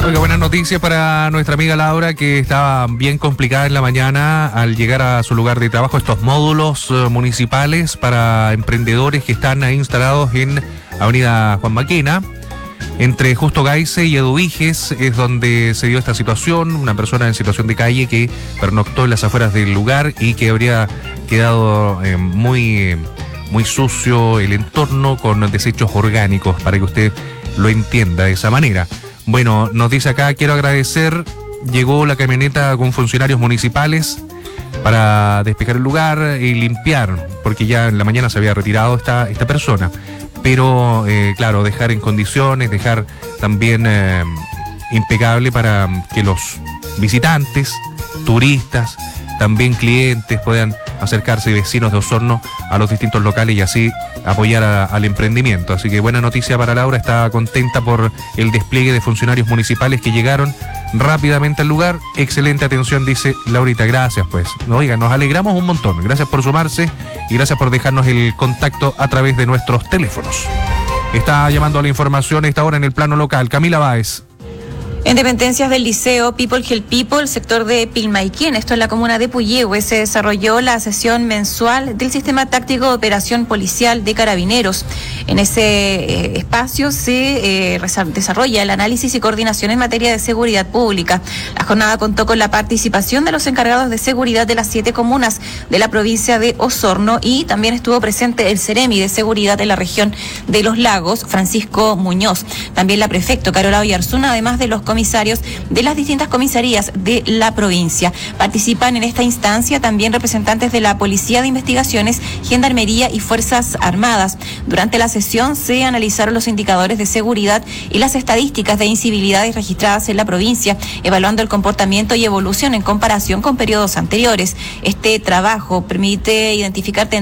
Oiga, buenas noticias para nuestra amiga Laura, que estaba bien complicada en la mañana al llegar a su lugar de trabajo. Estos módulos municipales para emprendedores que están instalados en Avenida Juan Maquena, entre Justo Gayce y Eduviges, es donde se dio esta situación. Una persona en situación de calle que pernoctó en las afueras del lugar y que habría quedado muy sucio el entorno con desechos orgánicos, para que usted lo entienda de esa manera. Bueno, nos dice acá, quiero agradecer, llegó la camioneta con funcionarios municipales para despejar el lugar y limpiar, porque ya en la mañana se había retirado esta persona. Pero, claro, dejar en condiciones, dejar también impecable para que los visitantes, turistas, también clientes puedan acercarse, vecinos de Osorno, a los distintos locales y así apoyar al emprendimiento. Así que buena noticia para Laura, está contenta por el despliegue de funcionarios municipales que llegaron rápidamente al lugar. Excelente atención, dice Laurita, gracias pues. Oiga, nos alegramos un montón, gracias por sumarse y gracias por dejarnos el contacto a través de nuestros teléfonos. Está llamando a la información esta hora en el plano local, Camila Báez. En dependencias del liceo People Help People, sector de Pilmaiquén, esto en la comuna de Puyehue, se desarrolló la sesión mensual del Sistema Táctico de Operación Policial de Carabineros. En ese espacio se desarrolla el análisis y coordinación en materia de seguridad pública. La jornada contó con la participación de los encargados de seguridad de las 7 comunas de la provincia de Osorno y también estuvo presente el Ceremi de Seguridad de la región de Los Lagos, Francisco Muñoz. También la prefecto Carola Oyarzuna, además de los comisarios de las distintas comisarías de la provincia. Participan en esta instancia también representantes de la Policía de Investigaciones, Gendarmería y Fuerzas Armadas. Durante la sesión se analizaron los indicadores de seguridad y las estadísticas de incivilidades registradas en la provincia, evaluando el comportamiento y evolución en comparación con periodos anteriores. Este trabajo permite identificar